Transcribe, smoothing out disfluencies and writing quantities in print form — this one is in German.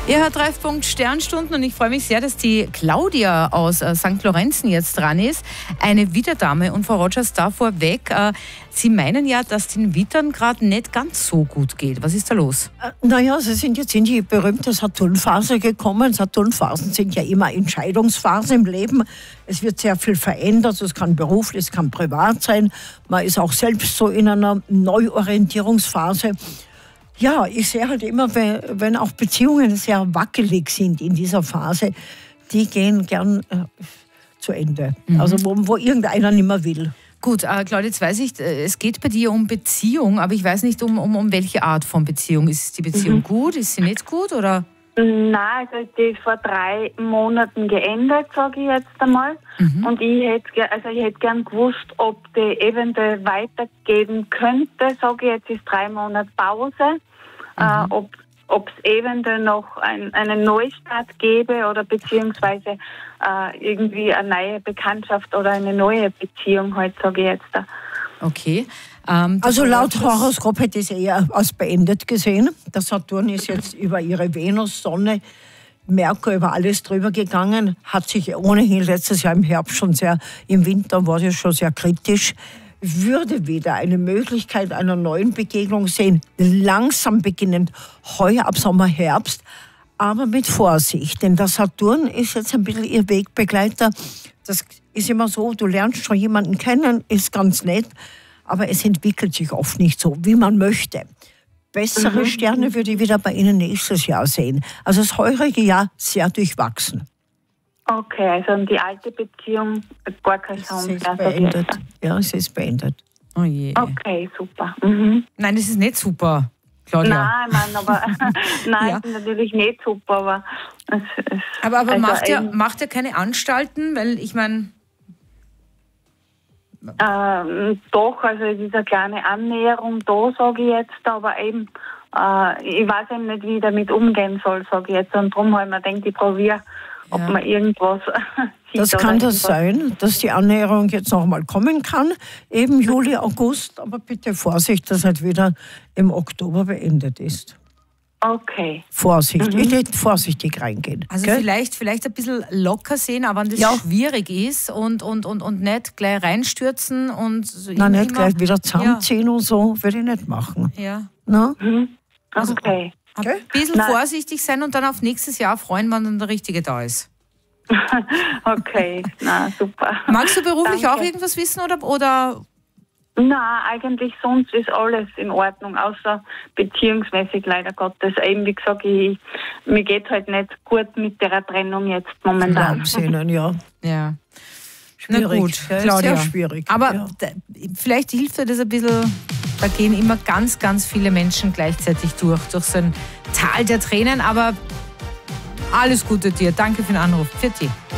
Ihr hört Treffpunkt Sternstunden und ich freue mich sehr, dass die Claudia aus St. Lorenzen jetzt dran ist. Eine Witterdame. Und Frau Rogers, da vorweg, Sie meinen ja, dass den Wittern gerade nicht ganz so gut geht. Was ist da los? Naja, sie sind jetzt in die berühmte Saturnphase gekommen. Saturnphasen sind ja immer Entscheidungsphasen im Leben. Es wird sehr viel verändert. Es kann beruflich, es kann privat sein. Man ist auch selbst so in einer Neuorientierungsphase. Ja, ich sehe halt immer, wenn auch Beziehungen sehr wackelig sind in dieser Phase, die gehen gern zu Ende. Also wo irgendeiner nicht mehr will. Gut, Claudia, jetzt weiß ich, es geht bei dir um Beziehung, aber ich weiß nicht, um welche Art von Beziehung. Ist die Beziehung gut, ist sie nicht gut, oder? Nein, also die ist vor 3 Monaten geendet, sage ich jetzt einmal. Und ich hätte gern gewusst, ob die eventuell weitergehen könnte, sage ich jetzt, ist 3 Monate Pause. Ob es eventuell noch einen Neustart gäbe oder beziehungsweise irgendwie eine neue Bekanntschaft oder eine neue Beziehung, halt, sage ich jetzt. Okay. Also laut Horoskop hätte ich es eher als beendet gesehen. Der Saturn ist jetzt über ihre Venus, Sonne, Merkur über alles drüber gegangen, hat sich ohnehin letztes Jahr im Herbst schon im Winter war es schon sehr kritisch. Würde wieder eine Möglichkeit einer neuen Begegnung sehen, langsam beginnend, heuer ab Sommer, Herbst, aber mit Vorsicht, denn der Saturn ist jetzt ein bisschen ihr Wegbegleiter. Das ist immer so, du lernst schon jemanden kennen, ist ganz nett, aber es entwickelt sich oft nicht so, wie man möchte. Bessere Sterne würde ich wieder bei Ihnen nächstes Jahr sehen. Also das heurige Jahr sehr durchwachsen. Okay, also die alte Beziehung gar keine Chance. Es ist beendet. Ja, es ist beendet. Oh je. Okay, super. Nein, das ist nicht super, Claudia. Nein, aber nein, ist natürlich nicht super, aber aber macht er keine Anstalten, weil ich meine. Doch, also es ist eine kleine Annäherung da, sage ich jetzt, aber eben, ich weiß eben nicht, wie ich damit umgehen soll, sage ich jetzt. Und darum habe ich mir gedacht, ich probiere, ob man irgendwas sieht. Das kann das sein, dass die Annäherung jetzt noch mal kommen kann, eben Juli, August, aber bitte Vorsicht, dass halt wieder im Oktober beendet ist. Okay. Vorsicht, ich hätte vorsichtig reingehen. Also gell? vielleicht ein bisschen locker sehen, aber wenn das schwierig ist und nicht gleich reinstürzen und so. Nein, nicht gleich wieder zusammenziehen und so, würde ich nicht machen. Ja. Na? Also, okay. Ein bisschen vorsichtig sein und dann auf nächstes Jahr freuen, wann dann der Richtige da ist. Okay, na super. Magst du beruflich auch irgendwas wissen oder? Nein, eigentlich sonst ist alles in Ordnung, außer beziehungsmäßig leider Gottes. Eben wie gesagt, mir geht halt nicht gut mit der Trennung jetzt momentan. Ja. Schwierig, na gut, Claudia. Sehr schwierig. Aber vielleicht hilft dir das ein bisschen, da gehen immer ganz, ganz viele Menschen gleichzeitig durch so ein Tal der Tränen, aber alles Gute dir. Danke für den Anruf. Für dich.